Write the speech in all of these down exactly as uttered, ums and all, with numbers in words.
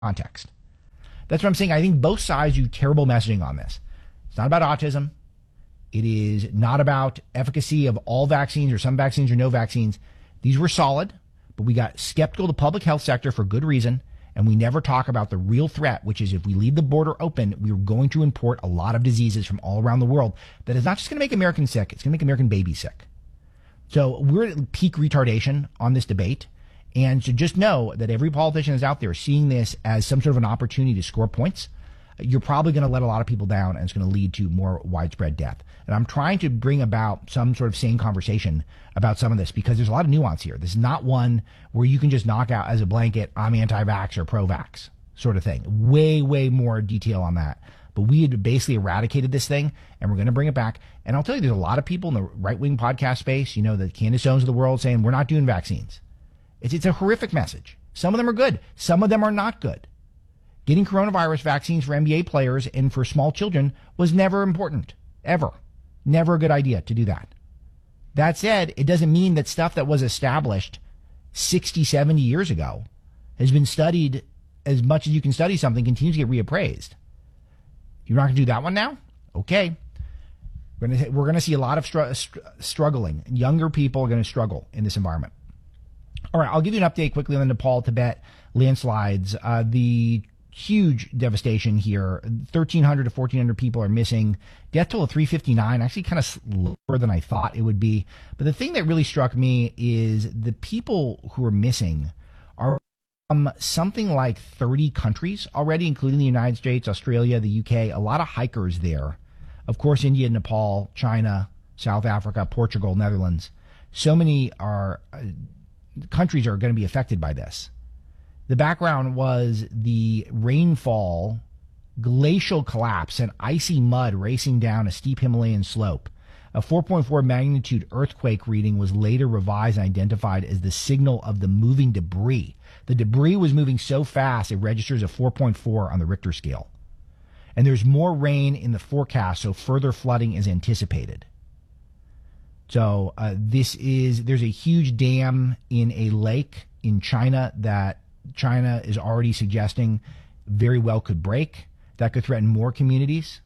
context. That's what I'm saying. I think both sides do terrible messaging on this. It's not about autism. It is not about efficacy of all vaccines or some vaccines or no vaccines. These were solid, but we got skeptical of the public health sector for good reason, and we never talk about the real threat, which is if we leave the border open, we are going to import a lot of diseases from all around the world that is not just going to make Americans sick, it's going to make American babies sick. So we're at peak retardation on this debate, and so just know that every politician that's out there seeing this as some sort of an opportunity to score points, you're probably going to let a lot of people down, and it's going to lead to more widespread death. And I'm trying to bring about some sort of sane conversation about some of this because there's a lot of nuance here. This is not one where you can just knock out as a blanket, I'm anti-vax or pro-vax sort of thing. Way, way more detail on that. But we had basically eradicated this thing, and we're going to bring it back. And I'll tell you, there's a lot of people in the right-wing podcast space, you know, the Candace Owens of the world saying we're not doing vaccines. It's, it's a horrific message. Some of them are good. Some of them are not good. Getting coronavirus vaccines for N B A players and for small children was never important, ever. Never a good idea to do that. That said, it doesn't mean that stuff that was established sixty, seventy years ago has been studied as much as you can study something, continues to get reappraised. You're not going to do that one now? Okay. We're going to, we're going to see a lot of str- str- struggling. Younger people are going to struggle in this environment. All right, I'll give you an update quickly on the Nepal, Tibet landslides. Uh, the huge devastation here. thirteen hundred to fourteen hundred people are missing. Death toll of three fifty-nine, actually kind of lower than I thought it would be. But the thing that really struck me is the people who are missing are from something like thirty countries already, including the United States, Australia, the U K, a lot of hikers there. Of course, India, Nepal, China, South Africa, Portugal, Netherlands. So many are uh, countries are going to be affected by this. The background was the rainfall, glacial collapse, and icy mud racing down a steep Himalayan slope. A four point four magnitude earthquake reading was later revised and identified as the signal of the moving debris. The debris was moving so fast it registers a four point four on the Richter scale. And there's more rain in the forecast, so further flooding is anticipated. So uh, this is, there's a huge dam in a lake in China that China is already suggesting very well could break. That could threaten more communities.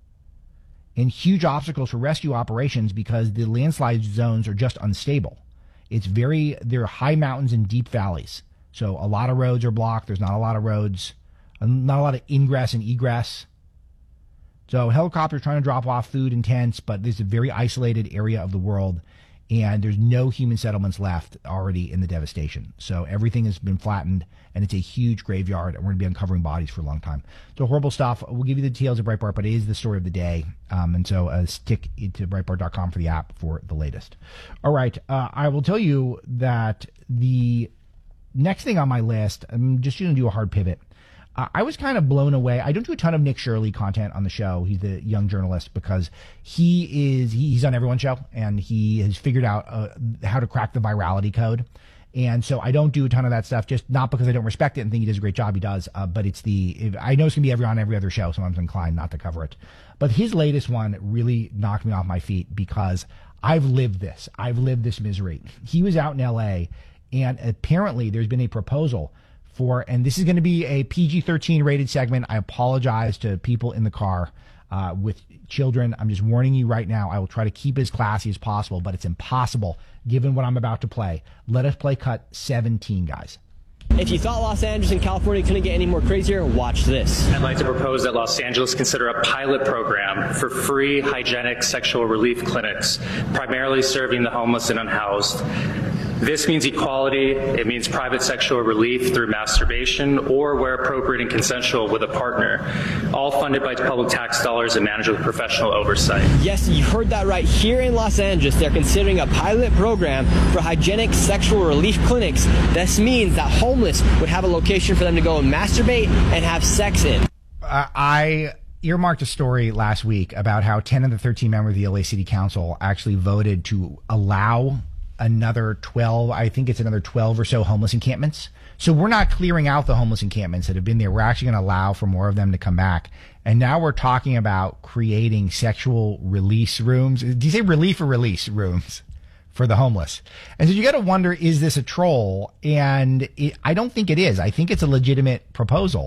And huge obstacles for rescue operations because the landslide zones are just unstable. It's very, there are high mountains and deep valleys. So a lot of roads are blocked. There's not a lot of roads, not a lot of ingress and egress. So helicopters trying to drop off food and tents, but this is a very isolated area of the world. And there's no human settlements left already in the devastation. So everything has been flattened, and it's a huge graveyard, and we're going to be uncovering bodies for a long time. So horrible stuff. We'll give you the details of Breitbart, but it is the story of the day. Um, and so uh, stick to Breitbart dot com for the app for the latest. All right. Uh, I will tell you that the next thing on my list, I'm just going to do a hard pivot. Uh, I was kind of blown away. I don't do a ton of Nick Shirley content on the show. He's the young journalist because he is he, he's on everyone's show, and he has figured out uh, how to crack the virality code. And so I don't do a ton of that stuff, just not because I don't respect it and think he does a great job. He does, uh, but it's the if, I know it's gonna be every on every other show, so I'm inclined not to cover it. But his latest one really knocked me off my feet because I've lived this. I've lived this misery. He was out in L A, and apparently there's been a proposal for, and this is going to be a P G thirteen rated segment. I apologize to people in the car uh, with children. I'm just warning you right now. I will try to keep it as classy as possible, but it's impossible given what I'm about to play. Let us play cut seventeen, guys. If you thought Los Angeles and California couldn't get any more crazier, watch this. I'd like to propose that Los Angeles consider a pilot program for free hygienic sexual relief clinics, primarily serving the homeless and unhoused. This means equality. It means private sexual relief through masturbation or, where appropriate and consensual, with a partner, all funded by public tax dollars and managed with professional oversight. Yes, you heard that right. Here in Los Angeles, they're considering a pilot program for hygienic sexual relief clinics. This means that homeless would have a location for them to go and masturbate and have sex in. Uh, I earmarked a story last week about how ten of the thirteen members of the L A City Council actually voted to allow another twelve, I think it's another twelve or so homeless encampments. So we're not clearing out the homeless encampments that have been there. We're actually going to allow for more of them to come back. And now we're talking about creating sexual release rooms. Do you say relief or release rooms? for the homeless. And so you got to wonder, is this a troll? And it, I don't think it is. I think it's a legitimate proposal.